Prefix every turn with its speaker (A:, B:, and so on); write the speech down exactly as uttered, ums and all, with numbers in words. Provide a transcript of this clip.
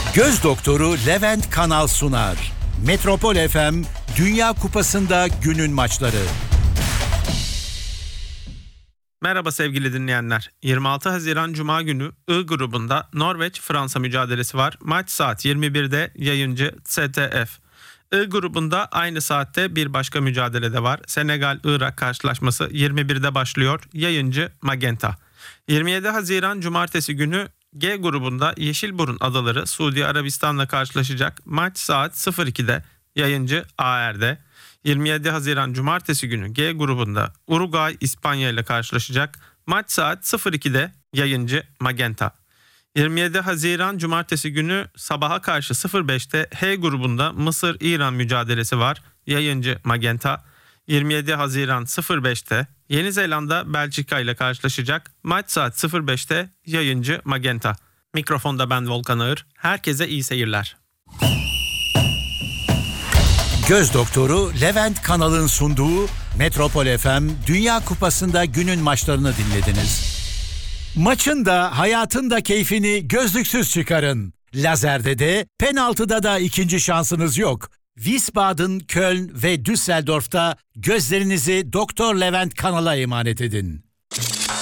A: Göz doktoru Levent Kanal sunar. Metropol F M Dünya Kupası'nda günün maçları.
B: Merhaba sevgili dinleyenler. yirmi altı Haziran Cuma günü I grubunda Norveç-Fransa mücadelesi var. Maç saat yirmi birde, yayıncı S T F. I grubunda aynı saatte bir başka mücadele de var. Senegal-Irak karşılaşması yirmi birde başlıyor. Yayıncı Magenta. yirmi yedi Haziran Cumartesi günü G grubunda Yeşilburun Adaları Suudi Arabistan'la karşılaşacak. Maç saat sıfır ikide, yayıncı A R'de. yirmi yedi Haziran Cumartesi günü G grubunda Uruguay İspanya ile karşılaşacak. Maç saat sıfır ikide, yayıncı Magenta. yirmi yedi Haziran Cumartesi günü sabaha karşı sıfır beşte H grubunda Mısır-İran mücadelesi var. Yayıncı Magenta. yirmi yedi Haziran sıfır beşte Yeni Zelanda Belçika ile karşılaşacak. Maç saat sıfır beşte, yayıncı Magenta. Mikrofonda ben Volkan Ağır. Herkese iyi seyirler.
A: Göz doktoru Levent Kanal'ın sunduğu Metropol F M Dünya Kupası'nda günün maçlarını dinlediniz. Maçın da hayatın da keyfini gözlüksüz çıkarın. Lazerde de penaltıda da ikinci şansınız yok. Wiesbaden, Köln ve Düsseldorf'ta gözlerinizi Doktor Levent Kanal'a emanet edin.